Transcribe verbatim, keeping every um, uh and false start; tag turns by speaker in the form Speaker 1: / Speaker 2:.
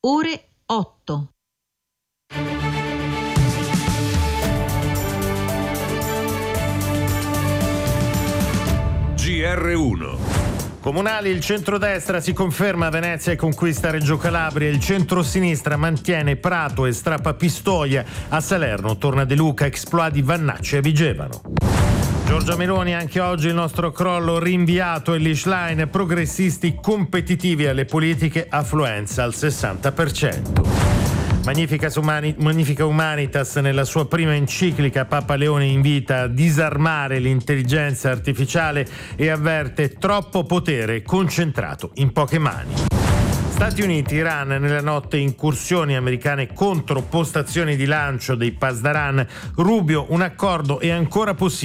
Speaker 1: ore otto.
Speaker 2: G R uno.
Speaker 3: Comunali, il centrodestra si conferma a Venezia e conquista Reggio Calabria, il centrosinistra mantiene Prato e strappa Pistoia, a Salerno torna De Luca, exploit di Vannacci a Vigevano. Giorgia Meloni, anche oggi il nostro crollo rinviato e l'Ishline, progressisti competitivi alle politiche, affluenza al sessanta per cento. Magnifica, Umani, Magnifica Humanitas, nella sua prima enciclica Papa Leone invita a disarmare l'intelligenza artificiale e avverte troppo potere concentrato in poche mani. Stati Uniti, Iran, nella notte incursioni americane contro postazioni di lancio dei Pasdaran. Rubio, un accordo è ancora possibile.